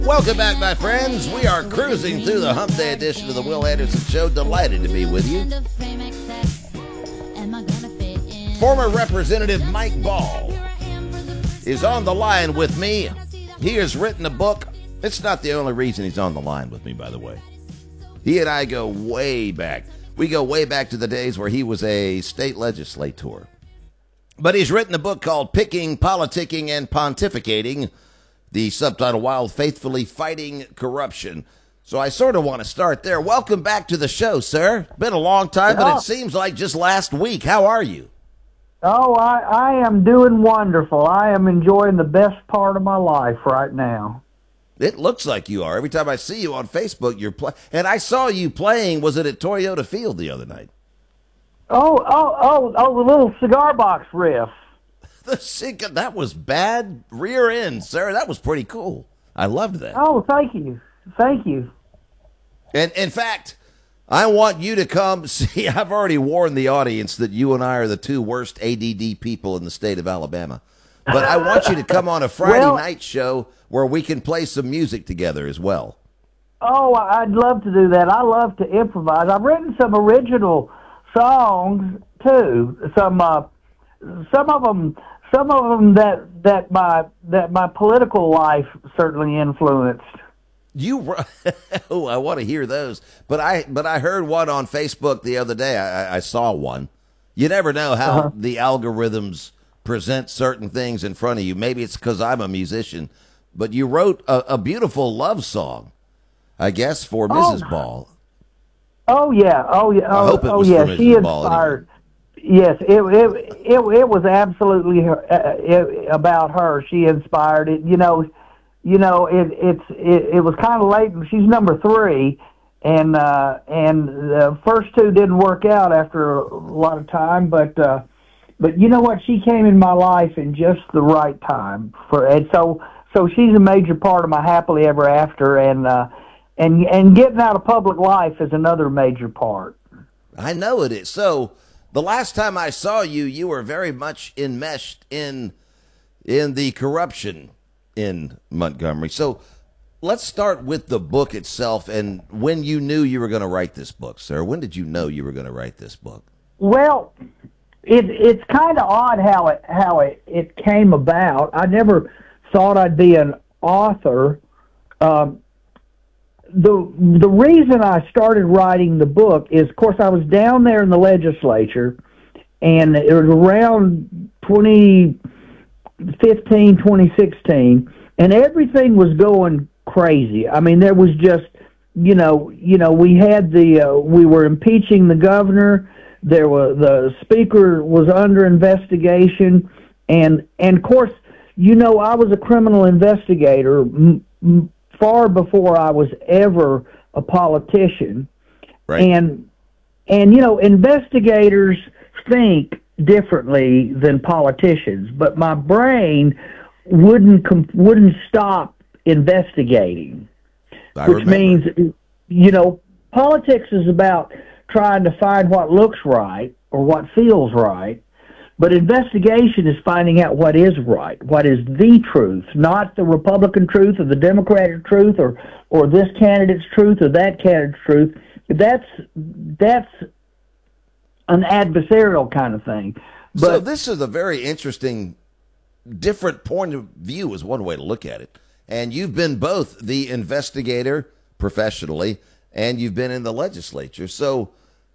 Welcome back, my friends. We are cruising through the Hump Day edition of the Will Anderson Show. Delighted to be with you. Former Representative Mike Ball is on the line with me. He has written a book. It's not the only reason he's on the line with me, by the way. He and I go way back. We go way back to the days where he was a state legislator. But he's written a book called Picking, Politicking, and Pontificating, the subtitle, While Faithfully Fighting Corruption. So I sort of want to start there. Welcome back to the show, sir. Been a long time, but it seems like just last week. How are you? Oh, I am doing wonderful. I am enjoying the best part of my life right now. It looks like you are. Every time I see you on Facebook, you're playing. And I saw you playing, was it at Toyota Field the other night? Oh, the little cigar box riff. That was bad rear end, sir. That was pretty cool. I loved that. Oh, thank you. Thank you. And in fact, I want you to come see. I've already warned the audience that you and I are the two worst ADD people in the state of Alabama. But I want you to come on a Friday night show where we can play some music together as well. Oh, I'd love to do that. I love to improvise. I've written some original songs too. Some of them that my political life certainly influenced. Oh, I want to hear those. But I heard one on Facebook the other day. I saw one. You never know how the algorithms present certain things in front of you. Maybe it's because I'm a musician, but you wrote a beautiful love song, I guess, for Mrs. Ball. Oh yeah. I hope it was for Mrs. She Ball, inspired. Anyway. Yes, it was absolutely about her. She inspired it. It was kind of late. She's number 3, and the first 2 didn't work out after a lot of time, but you know what? She came in my life in just the right time so she's a major part of my happily ever after, and getting out of public life is another major part. I know it is. So the last time I saw you, you were very much enmeshed in the corruption in Montgomery. So let's start with the book itself and when you knew you were going to write this book, sir. When did you know you were going to write this book? Well, it's kind of odd how it came about. I never thought I'd be an author. The reason I started writing the book is, of course, I was down there in the legislature, and it was around 2015, 2016, and everything was going crazy. I mean, there was just, we had we were impeaching the governor. The speaker was under investigation, and of course, I was a criminal investigator far before I was ever a politician. Right. And investigators think differently than politicians, but my brain wouldn't stop investigating. Which means, politics is about trying to find what looks right or what feels right, but investigation is finding out what is right, what is the truth, not the Republican truth or the Democratic truth or this candidate's truth or that candidate's truth. That's an adversarial kind of thing. But, so this is a very interesting, different point of view is one way to look at it. And you've been both the investigator professionally and you've been in the legislature. So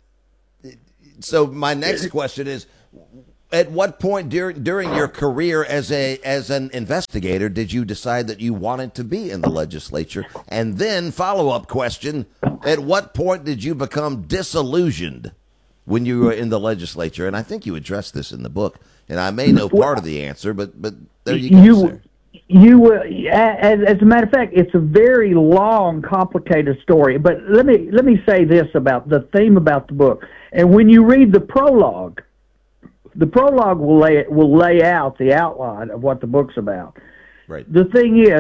my next question is, at what point during your career as an investigator did you decide that you wanted to be in the legislature? And then follow-up question, at what point did you become disillusioned when you were in the legislature? And I think you addressed this in the book, and I may know part of the answer, but there you go, sir. As a matter of fact, it's a very long, complicated story. But let me say this about the theme about the book. And when you read the prologue will lay out the outline of what the book's about. Right. The thing is,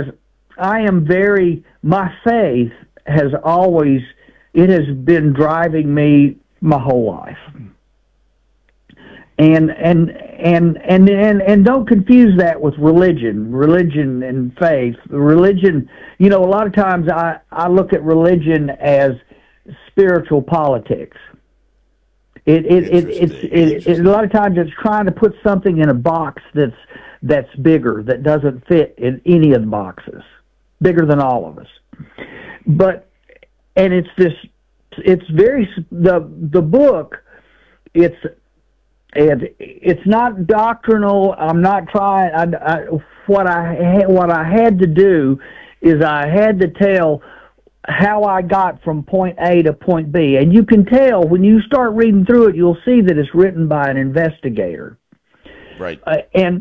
my faith has been driving me my whole life. And don't confuse that with religion and faith. Religion, a lot of times I look at religion as spiritual politics. It's a lot of times it's trying to put something in a box that's bigger, that doesn't fit in any of the boxes, bigger than all of us. And it's the book. It's not doctrinal. I'm not trying. What I had to do is I had to tell how I got from point A to point B. And you can tell when you start reading through it, you'll see that it's written by an investigator. Right. And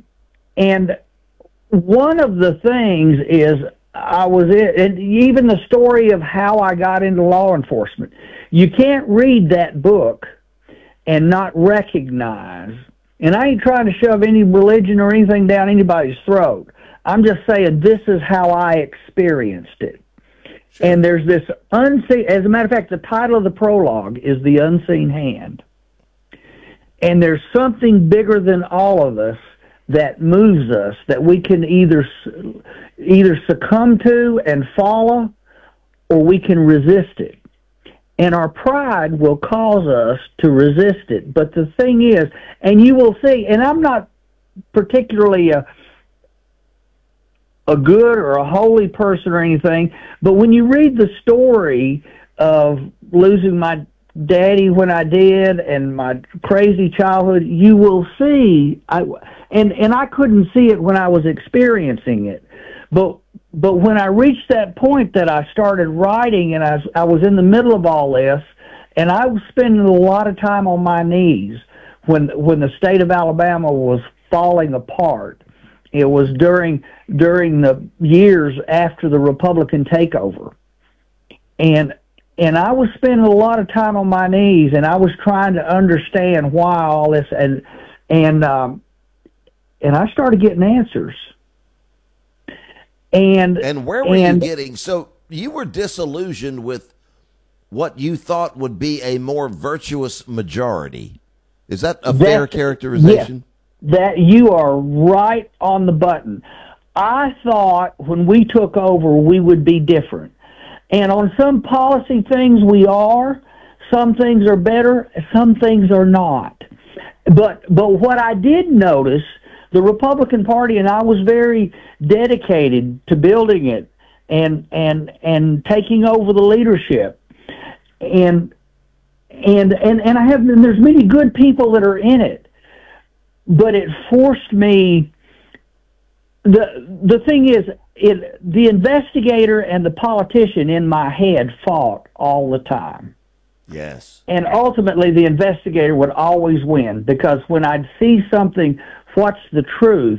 one of the things is and even the story of how I got into law enforcement. You can't read that book and not recognize, and I ain't trying to shove any religion or anything down anybody's throat. I'm just saying this is how I experienced it. Sure. And there's this unseen, as a matter of fact, the title of the prologue is The Unseen Hand. And there's something bigger than all of us that moves us, that we can either succumb to and follow, or we can resist it. And our pride will cause us to resist it. But the thing is, and you will see, and I'm not particularly a good or a holy person or anything, but when you read the story of losing my daddy when I did and my crazy childhood, you will see, and I couldn't see it when I was experiencing it, but when I reached that point that I started writing, and I was in the middle of all this, and I was spending a lot of time on my knees when the state of Alabama was falling apart. It was during the years after the Republican takeover, and I was spending a lot of time on my knees, and I was trying to understand why all this, and I started getting answers. And where were you getting? So you were disillusioned with what you thought would be a more virtuous majority. Is that a fair characterization? Yes, that you are right on the button. I thought when we took over, we would be different. And on some policy things we are. Some things are better, some things are not. But what I did notice, the Republican Party, and I was very dedicated to building it and taking over the leadership. And there's many good people that are in it. But it forced me. The thing is, the investigator and the politician in my head fought all the time. Yes. And ultimately, the investigator would always win, because when I'd see something, what's the truth,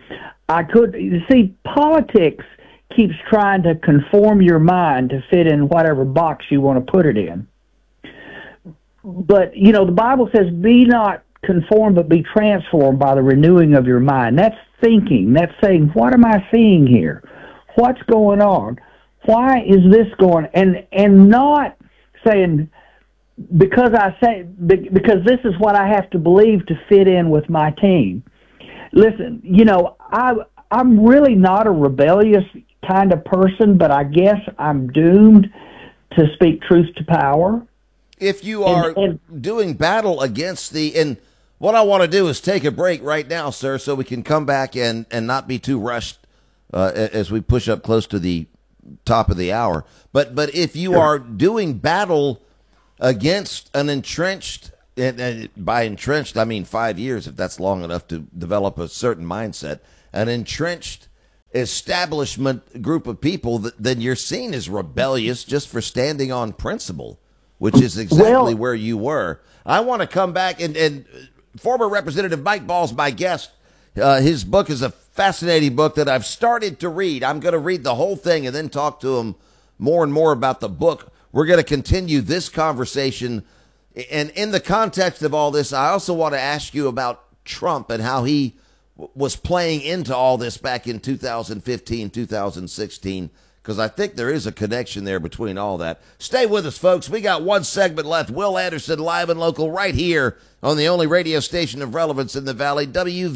politics keeps trying to conform your mind to fit in whatever box you want to put it in. But, the Bible says, be not conformed, but be transformed by the renewing of your mind. That's thinking. That's saying, what am I seeing here? What's going on? Why is this going? And not saying, because this is what I have to believe to fit in with my team. Listen, I'm really not a rebellious kind of person, but I guess I'm doomed to speak truth to power. If you are doing battle against and what I want to do is take a break right now, sir, so we can come back and not be too rushed as we push up close to the top of the hour. But if you are doing battle against an entrenched, and by entrenched I mean 5 years, if that's long enough to develop a certain mindset, an entrenched establishment group of people, then you're seen as rebellious just for standing on principle, which is exactly where you were. I want to come back, and former Representative Mike Ball's my guest. His book is a fascinating book that I've started to read. I'm going to read the whole thing and then talk to him more and more about the book. We're going to continue this conversation. And in the context of all this, I also want to ask you about Trump and how he was playing into all this back in 2015, 2016, because I think there is a connection there between all that. Stay with us, folks. We got one segment left. Will Anderson, live and local, right here on the only radio station of relevance in the Valley,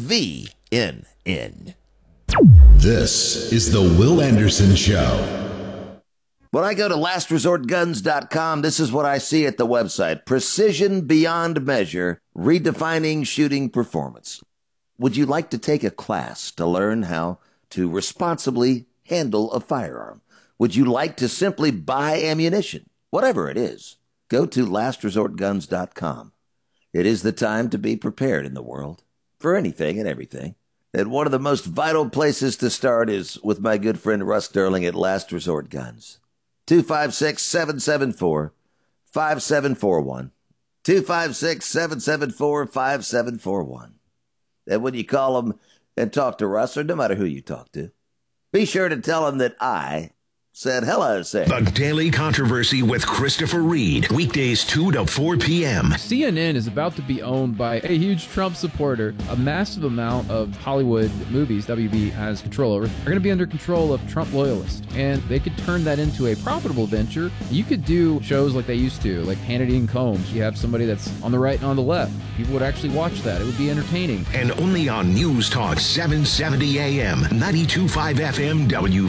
WVNN. This is the Will Anderson Show. When I go to lastresortguns.com, this is what I see at the website. Precision beyond measure, redefining shooting performance. Would you like to take a class to learn how to responsibly handle a firearm? Would you like to simply buy ammunition? Whatever it is, go to lastresortguns.com. It is the time to be prepared in the world for anything and everything. And one of the most vital places to start is with my good friend Russ Sterling at Last Resort Guns. 256-774-5741. 256-774-5741. And when you call them and talk to Russ, or no matter who you talk to, be sure to tell him that I said hello, sir. The Daily Controversy with Christopher Reed. Weekdays 2 to 4 p.m. CNN is about to be owned by a huge Trump supporter. A massive amount of Hollywood movies WB has control over are going to be under control of Trump loyalists. And they could turn that into a profitable venture. You could do shows like they used to, like Hannity and Combs. You have somebody that's on the right and on the left. People would actually watch that. It would be entertaining. And only on News Talk 770 AM, 92.5 FM,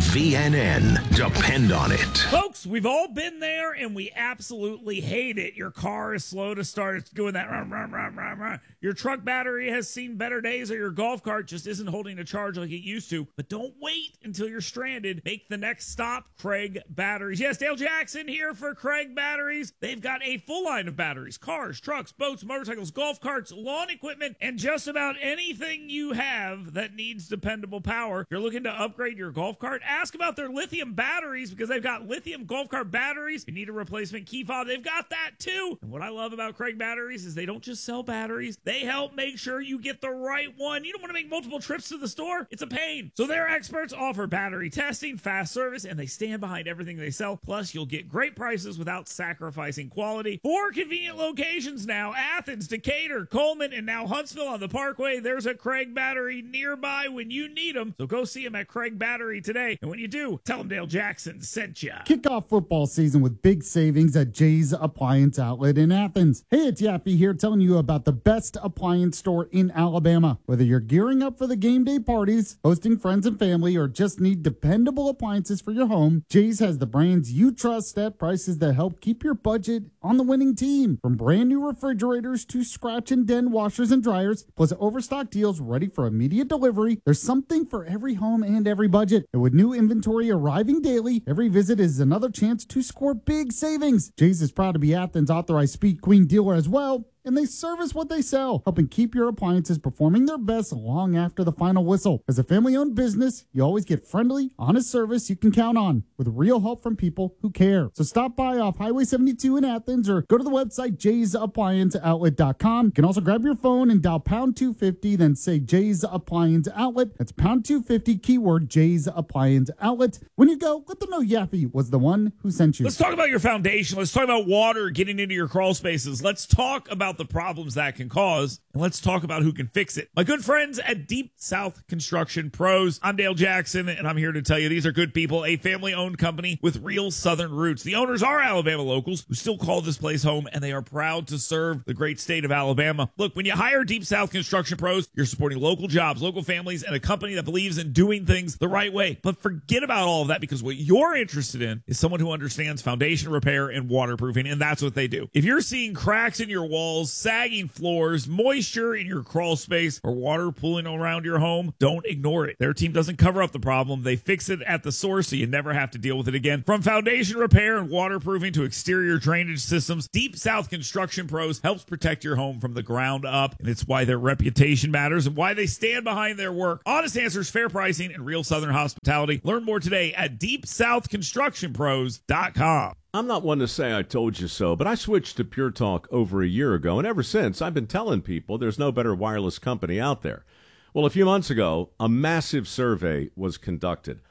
WVNN. Depend on it. Folks, we've all been there, and we absolutely hate it. Your car is slow to start. It's doing that run, run, run, run, run. Your truck battery has seen better days, or your golf cart just isn't holding a charge like it used to. But don't wait until you're stranded. Make the next stop, Craig Batteries. Yes, Dale Jackson here for Craig Batteries. They've got a full line of batteries, cars, trucks, boats, motorcycles, golf carts, lawn equipment, and just about anything you have that needs dependable power. If you're looking to upgrade your golf cart, ask about their lithium batteries, because they've got lithium golf cart batteries. You need a replacement key fob, they've got that too. And what I love about Craig Batteries is they don't just sell batteries, they help make sure you get the right one. You don't want to make multiple trips to the store, it's a pain. So their experts offer battery testing, fast service, and they stand behind everything they sell. Plus, you'll get great prices without sacrificing quality. 4 convenient locations now: Athens, Decatur, Coleman, and now Huntsville on the Parkway. There's a Craig Battery nearby when you need them. So go see them at Craig Battery today. And when you do, tell them Dale Jackson sent you. Kick off football season with big savings at Jay's Appliance Outlet in Athens. Hey, it's Yappy here telling you about the best appliance store in Alabama. Whether you're gearing up for the game day parties, hosting friends and family, or just need dependable appliances for your home, Jay's has the brands you trust at prices that help keep your budget on the winning team. From brand new refrigerators to scratch and dent washers and dryers, plus overstock deals ready for immediate delivery, there's something for every home and every budget. And with new inventory arriving daily, every visit is another chance to score big savings. Jay's is proud to be Athens' authorized Speed Queen dealer as well, and they service what they sell, helping keep your appliances performing their best long after the final whistle. As a family-owned business, you always get friendly, honest service you can count on, with real help from people who care. So stop by off Highway 72 in Athens, or go to the website jaysapplianceoutlet.com. You can also grab your phone and dial pound 250, then say Jay's Appliance Outlet. That's pound 250, keyword Jay's Appliance Outlet. When you go, let them know Yappy was the one who sent you. Let's talk about your foundation. Let's talk about water getting into your crawl spaces. Let's talk about the problems that can cause, and let's talk about who can fix it. My good friends at Deep South Construction Pros. I'm Dale Jackson, and I'm here to tell you these are good people, a family-owned company with real Southern roots. The owners are Alabama locals who still call this place home, and they are proud to serve the great state of Alabama. Look, when you hire Deep South Construction Pros, you're supporting local jobs, local families, and a company that believes in doing things the right way. But forget about all of that, because what you're interested in is someone who understands foundation repair and waterproofing, and that's what they do. If you're seeing cracks in your walls, sagging floors, moisture in your crawl space, or water pooling around your home, don't ignore it. Their team doesn't cover up the problem. They fix it at the source so you never have to deal with it again. From foundation repair and waterproofing to exterior drainage systems, Deep South Construction Pros helps protect your home from the ground up, and it's why their reputation matters and why they stand behind their work. Honest answers, fair pricing, and real Southern hospitality. Learn more today at DeepSouthConstructionPros.com. I'm not one to say I told you so, but I switched to Pure Talk over a year ago, and ever since, I've been telling people there's no better wireless company out there. Well, a few months ago, a massive survey was conducted.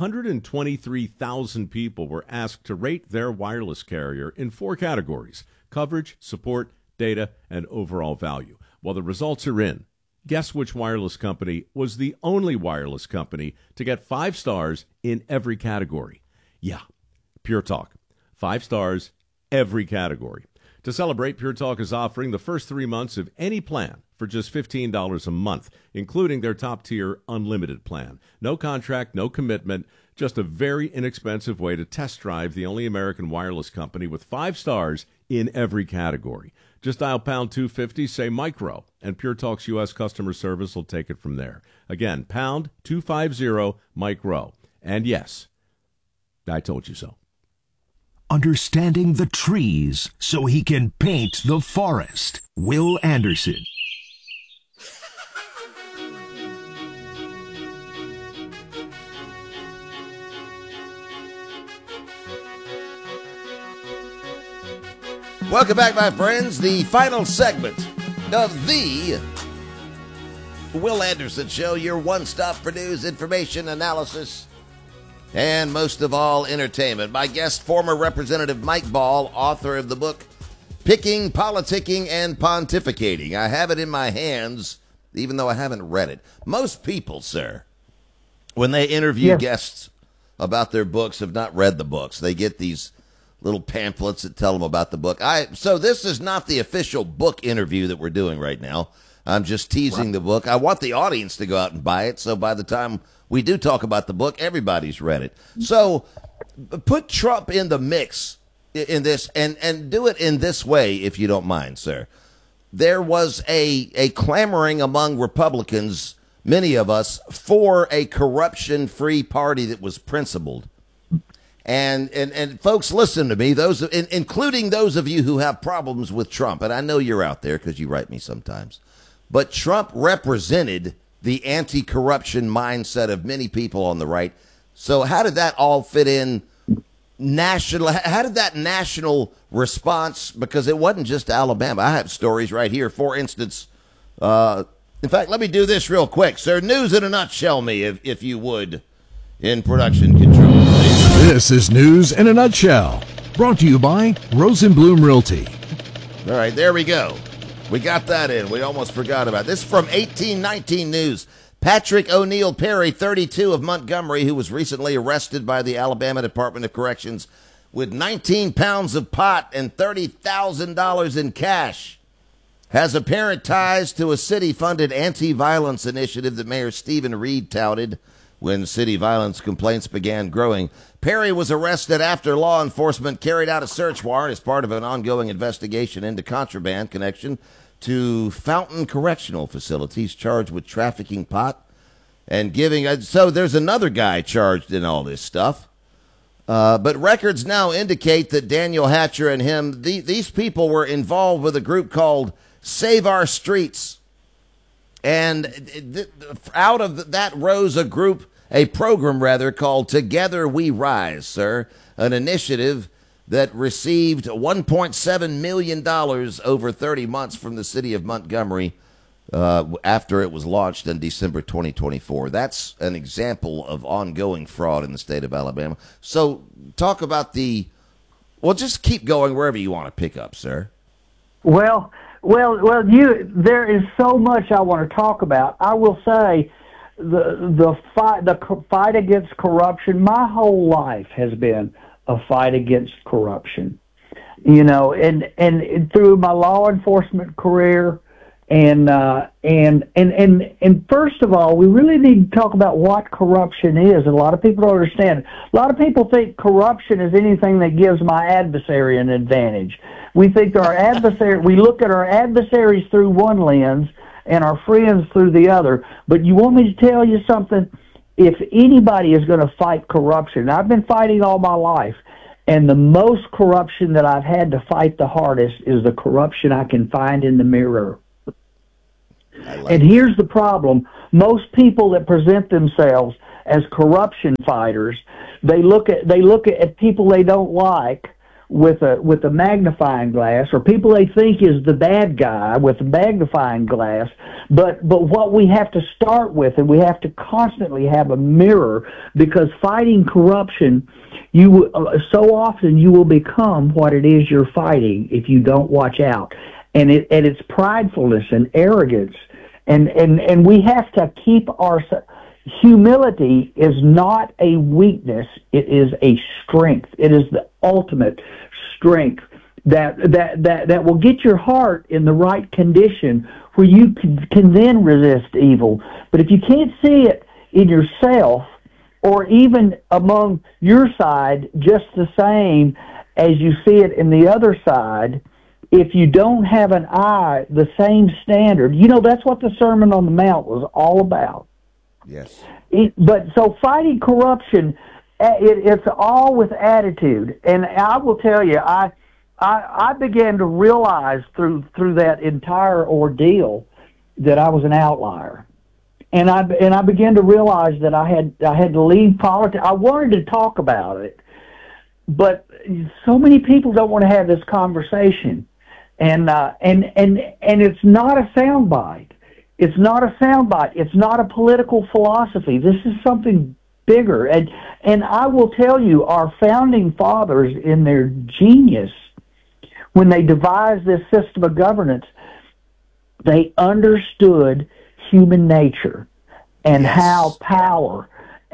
123,000 people were asked to rate their wireless carrier in 4 categories: coverage, support, data, and overall value. Well, the results are in. Guess which wireless company was the only wireless company to get 5 stars in every category? Yeah, Pure Talk. 5 stars, every category. To celebrate, Pure Talk is offering the first 3 months of any plan for just $15 a month, including their top-tier unlimited plan. No contract, no commitment, just a very inexpensive way to test drive the only American wireless company with 5 stars in every category. Just dial pound 250, say micro, and Pure Talk's U.S. customer service will take it from there. Again, pound 250 micro. And yes, I told you so. Understanding the trees so he can paint the forest. Will Anderson. Welcome back, my friends. The final segment of the Will Anderson Show, your one-stop for news, information, analysis, and most of all, entertainment. My guest, former Representative Mike Ball, author of the book Picking, Politicking, and Pontificating. I have it in my hands, even though I haven't read it. Most people, sir, when they interview guests about their books, have not read the books. They get these little pamphlets that tell them about the book. So this is not the official book interview that we're doing right now. I'm just teasing the book. I want the audience to go out and buy it, so by the time we do talk about the book, everybody's read it. So put Trump in the mix in this, and do it in this way, if you don't mind, sir. There was a clamoring among Republicans, many of us, for a corruption-free party that was principled. And folks, listen to me, those including those of you who have problems with Trump, and I know you're out there because you write me sometimes, but Trump represented the anti-corruption mindset of many people on the right. So how did that all fit in national? How did that national response, because it wasn't just Alabama. I have stories right here. For instance, in fact, let me do this real quick, sir. News in a nutshell me, if you would, in production control. This is News in a Nutshell, brought to you by Rosenblum Realty. All right, there we go. We got that in. We almost forgot about it. This is from 1819 News. Patrick O'Neill Perry, 32, of Montgomery, who was recently arrested by the Alabama Department of Corrections with 19 pounds of pot and $30,000 in cash, has apparent ties to a city-funded anti-violence initiative that Mayor Stephen Reed touted when city violence complaints began growing. Perry was arrested after law enforcement carried out a search warrant as part of an ongoing investigation into contraband connection to Fountain Correctional Facilities, charged with trafficking pot and giving. So there's another guy charged in all this stuff. But records now indicate that Daniel Hatcher and him, these people were involved with a group called Save Our Streets. And out of that rose a program called Together We Rise, sir, an initiative that received $1.7 million over 30 months from the city of Montgomery after it was launched in December 2024. That's an example of ongoing fraud in the state of Alabama. So talk about just keep going wherever you want to pick up, sir. Well, there is so much I want to talk about. I will say the fight against corruption. My whole life has been a fight against corruption. You know, and through my law enforcement career, and first of all, we really need to talk about what corruption is. A lot of people don't understand. A lot of people think corruption is anything that gives my adversary an advantage. We think we look at our adversaries through one lens and our friends through the other. But you want me to tell you something? If anybody is going to fight corruption, I've been fighting all my life, and the most corruption that I've had to fight the hardest is the corruption I can find in the mirror. And here's the problem. Most people that present themselves as corruption fighters, they look at people they don't like with a magnifying glass, or people they think is the bad guy with a magnifying glass. But what we have to start with, and we have to constantly have a mirror, because fighting corruption, so often you will become what it is you're fighting if you don't watch out. And it's pridefulness and arrogance, and we have to keep humility is not a weakness. It is a strength. It is the ultimate strength that will get your heart in the right condition where you can then resist evil. But if you can't see it in yourself or even among your side just the same as you see it in the other side, if you don't have an eye, the same standard, that's what the Sermon on the Mount was all about. Yes. But so fighting corruption, it's all with attitude. And I will tell you, I began to realize through that entire ordeal that I was an outlier. And I began to realize that I had to leave politics. I wanted to talk about it, but so many people don't want to have this conversation. And it's not a soundbite. It's not a soundbite. It's not a political philosophy. This is something bigger. And I will tell you, our founding fathers, in their genius, when they devised this system of governance, they understood human nature and how power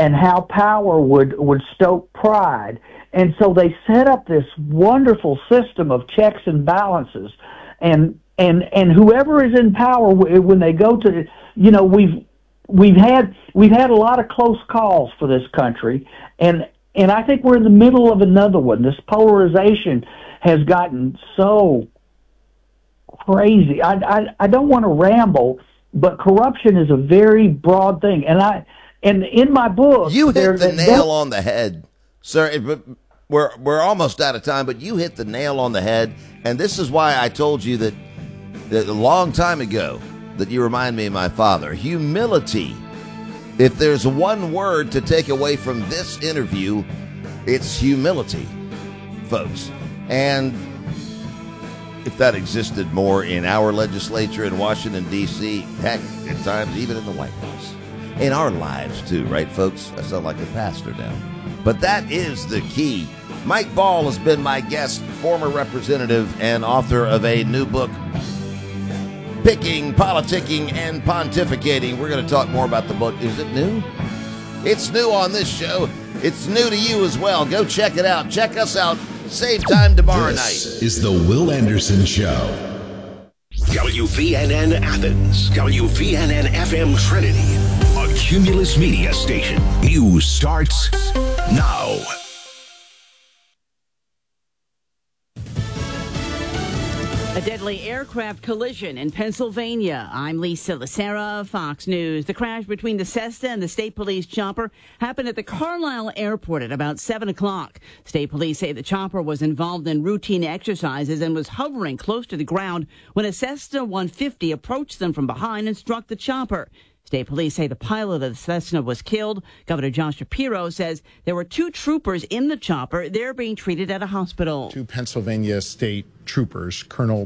would stoke pride. And so they set up this wonderful system of checks and balances. And whoever is in power, when they go to, we've had a lot of close calls for this country, and I think we're in the middle of another one. This polarization has gotten so crazy. I don't want to ramble, but corruption is a very broad thing, and in my book, you hit the nail on the head, sir. We're almost out of time, but you hit the nail on the head, and this is why I told you that a long time ago that you remind me of my father. Humility. If there's one word to take away from this interview, it's humility, folks. And if that existed more in our legislature in Washington, D.C., heck, at times even in the White House. In our lives, too, right, folks? I sound like a pastor now. But that is the key. Mike Ball has been my guest, former representative and author of a new book, Picking, Politicking, and Pontificating. We're going to talk more about the book. Is it new? It's new on this show. It's new to you as well. Go check it out. Check us out. Same time tomorrow night. This is the Will Anderson Show. WVNN Athens, WVNN FM Trinity, a Cumulus Media station. News starts now. A deadly aircraft collision in Pennsylvania. I'm Lisa Lacera, Fox News. The crash between the Cessna and the state police chopper happened at the Carlisle airport at about 7 o'clock. State police say the chopper was involved in routine exercises and was hovering close to the ground when a Cessna 150 approached them from behind and struck the chopper. State police say the pilot of the Cessna was killed. Governor Josh Shapiro says there were 2 troopers in the chopper. They're being treated at a hospital. 2 Pennsylvania state troopers,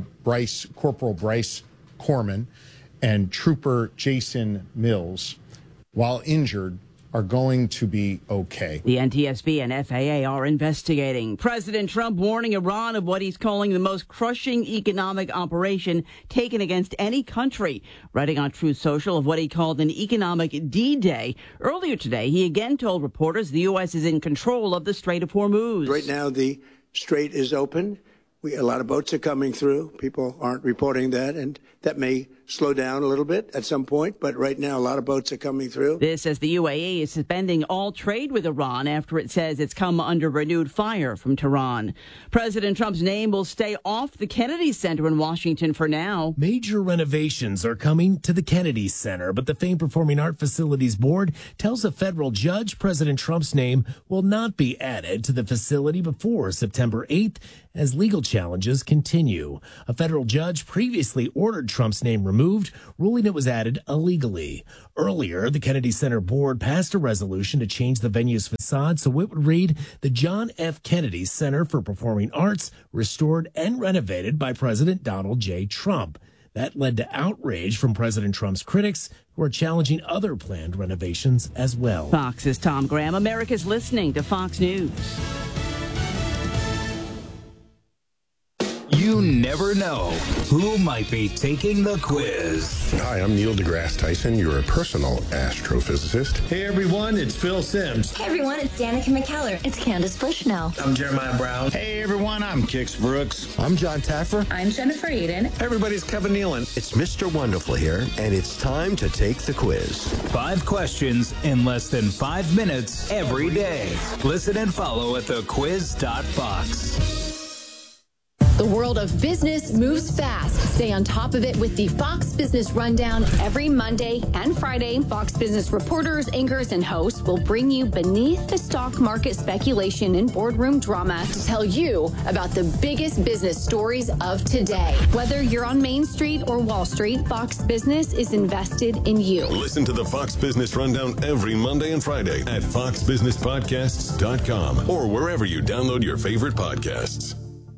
Corporal Bryce Corman and Trooper Jason Mills, while injured, are going to be okay. The NTSB and FAA are investigating. President Trump warning Iran of what he's calling the most crushing economic operation taken against any country. Writing on Truth Social of what he called an economic D-Day. Earlier today, he again told reporters the U.S. is in control of the Strait of Hormuz. Right now, the strait is open. A lot of boats are coming through. People aren't reporting that, and that may slow down a little bit at some point. But right now, a lot of boats are coming through. This as the UAE is suspending all trade with Iran after it says it's come under renewed fire from Tehran. President Trump's name will stay off the Kennedy Center in Washington for now. Major renovations are coming to the Kennedy Center, but the famed Performing Art Facilities Board tells a federal judge President Trump's name will not be added to the facility before September 8th as legal challenges continue. A federal judge previously ordered Trump's name removed, ruling it was added illegally. Earlier, the Kennedy Center board passed a resolution to change the venue's facade so it would read the John F. Kennedy Center for Performing Arts, restored and renovated by President Donald J. Trump. That led to outrage from President Trump's critics, who are challenging other planned renovations as well. Fox's Tom Graham. America's listening to Fox News. You never never know who might be taking the quiz. Hi, I'm Neil deGrasse Tyson, your personal astrophysicist. Hey everyone, it's Phil Simms. Hey everyone, it's Danica McKellar. It's Candace Bushnell. I'm Jeremiah Brown. Hey everyone, I'm Kix Brooks. I'm John Taffer. I'm Jennifer Eden. Hey everybody, it's Kevin Nealon. It's Mr. Wonderful here, and it's time to take the quiz. 5 questions in less than 5 minutes every day. Listen and follow at thequiz.fox. The world of business moves fast. Stay on top of it with the Fox Business Rundown every Monday and Friday. Fox Business reporters, anchors, and hosts will bring you beneath the stock market speculation and boardroom drama to tell you about the biggest business stories of today. Whether you're on Main Street or Wall Street, Fox Business is invested in you. Listen to the Fox Business Rundown every Monday and Friday at foxbusinesspodcasts.com or wherever you download your favorite podcasts.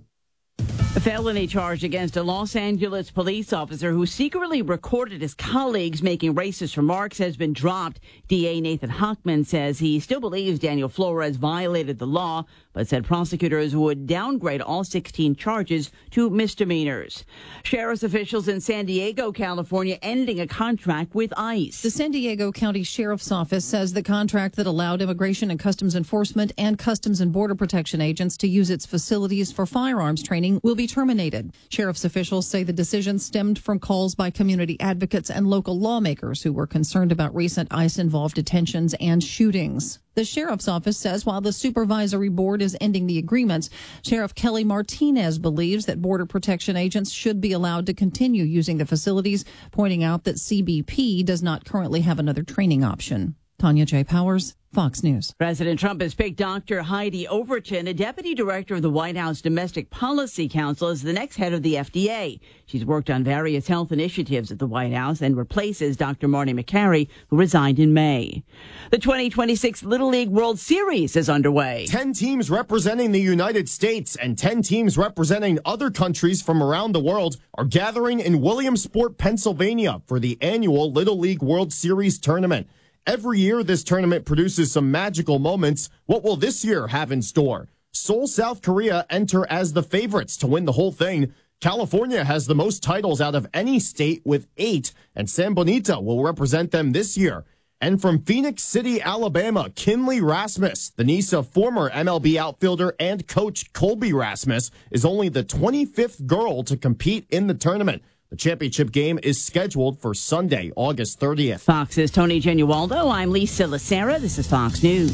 A felony charge against a Los Angeles police officer who secretly recorded his colleagues making racist remarks has been dropped. DA Nathan Hochman says he still believes Daniel Flores violated the law, but said prosecutors would downgrade all 16 charges to misdemeanors. Sheriff's officials in San Diego, California, ending a contract with ICE. The San Diego County Sheriff's Office says the contract that allowed Immigration and Customs Enforcement and Customs and Border Protection agents to use its facilities for firearms training will be terminated. Sheriff's officials say the decision stemmed from calls by community advocates and local lawmakers who were concerned about recent ICE-involved detentions and shootings. The sheriff's office says while the supervisory board is ending the agreements, Sheriff Kelly Martinez believes that Border Protection agents should be allowed to continue using the facilities, pointing out that CBP does not currently have another training option. Tanya J. Powers, Fox News. President Trump has picked Dr. Heidi Overton, a deputy director of the White House Domestic Policy Council, as the next head of the FDA. She's worked on various health initiatives at the White House and replaces Dr. Marty McCary, who resigned in May. The 2026 Little League World Series is underway. 10 teams representing the United States and 10 teams representing other countries from around the world are gathering in Williamsport, Pennsylvania for the annual Little League World Series tournament. Every year, this tournament produces some magical moments. What will this year have in store? Seoul, South Korea enter as the favorites to win the whole thing. California has the most titles out of any state with 8, and San Bonito will represent them this year. And from Phoenix City, Alabama, Kinley Rasmus, the niece of former MLB outfielder and coach Colby Rasmus, is only the 25th girl to compete in the tournament. The championship game is scheduled for Sunday, August 30th. Fox's Tony Genualdo. I'm Lisa Lacera. This is Fox News.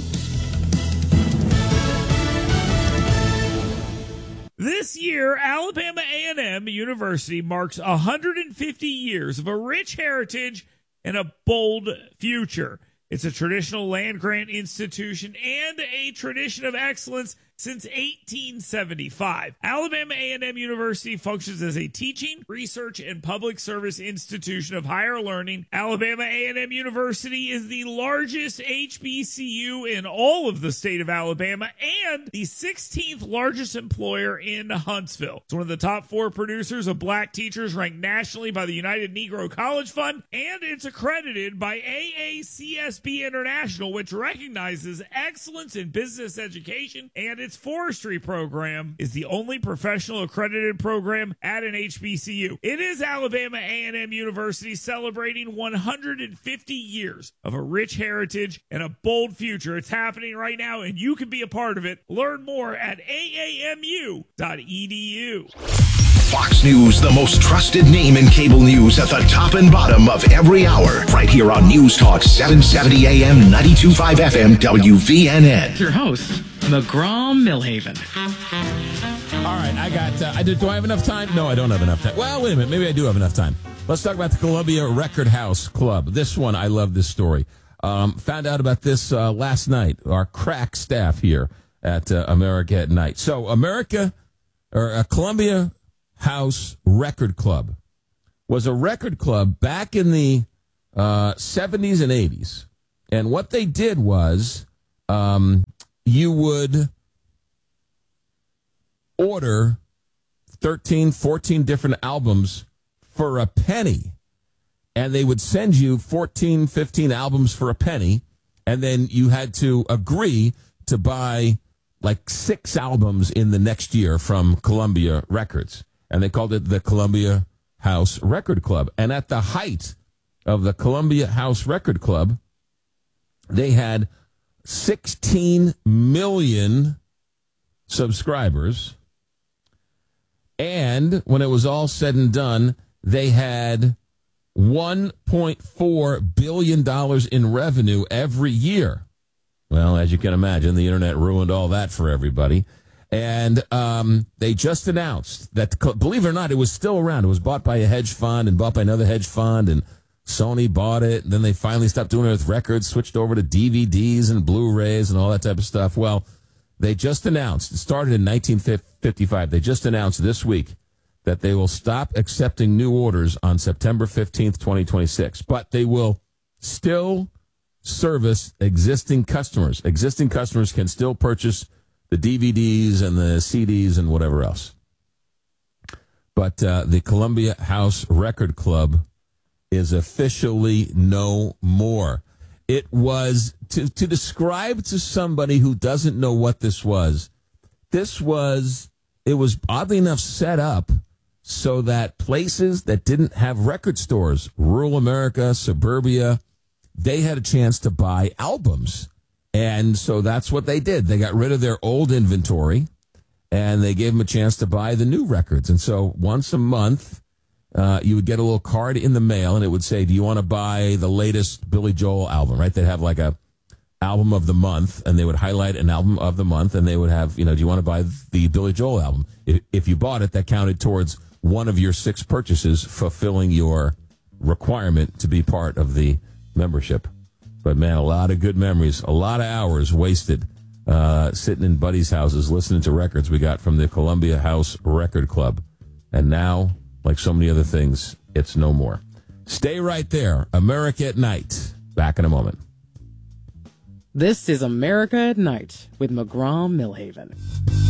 This year, Alabama A&M University marks 150 years of a rich heritage and a bold future. It's a traditional land-grant institution and a tradition of excellence since 1875. Alabama A&M University functions as a teaching, research, and public service institution of higher learning. Alabama A&M University is the largest HBCU in all of the state of Alabama and the 16th largest employer in Huntsville. It's one of the top 4 producers of black teachers ranked nationally by the United Negro College Fund, and it's accredited by AACSB International, which recognizes excellence in business education, and its forestry program is the only professional accredited program at an HBCU. It is Alabama A&M University celebrating 150 years of a rich heritage and a bold future. It's happening right now, and you can be a part of it. Learn more at aamu.edu. Fox News, the most trusted name in cable news at the top and bottom of every hour. Right here on News Talk 770 AM, 92.5 FM, WVNN. Your host, McGraw Millhaven. All right, do I have enough time? No, I don't have enough time. Well, wait a minute. Maybe I do have enough time. Let's talk about the Columbia Record House Club. This one, I love this story. Found out about this last night. Our crack staff here at America at Night. So Columbia House Record Club was a record club back in the 70s and 80s. And what they did was you would order 13, 14 different albums for a penny. And they would send you 14, 15 albums for a penny. And then you had to agree to buy like 6 albums in the next year from Columbia Records. and they called it the Columbia House Record Club. And at the height of the Columbia House Record Club, they had 16 million subscribers. And when it was all said and done, they had $1.4 billion in revenue every year. Well, as you can imagine, the internet ruined all that for everybody. And they just announced that, believe it or not, it was still around. It was bought by a hedge fund and bought by another hedge fund, and Sony bought it. And then they finally stopped doing it with records, switched over to DVDs and Blu-rays and all that type of stuff. Well, they just announced, it started in 1955. They just announced this week that they will stop accepting new orders on September 15th, 2026. But they will still service existing customers. Existing customers can still purchase the DVDs and the CDs and whatever else. But the Columbia House Record Club is officially no more. It was, to describe to somebody who doesn't know what this was, it was oddly enough set up so that places that didn't have record stores, rural America, suburbia, they had a chance to buy albums. And so that's what they did. They got rid of their old inventory, and they gave them a chance to buy the new records. And so once a month, you would get a little card in the mail, and it would say, do you want to buy the latest Billy Joel album, right? They'd have like a album of the month, and they would highlight an album of the month, and they would have, do you want to buy the Billy Joel album? If you bought it, that counted towards one of your 6 purchases, fulfilling your requirement to be part of the membership. But, man, a lot of good memories, a lot of hours wasted sitting in buddies' houses listening to records we got from the Columbia House Record Club. And now, like so many other things, it's no more. Stay right there. America at Night. Back in a moment. This is America at Night with McGraw Millhaven.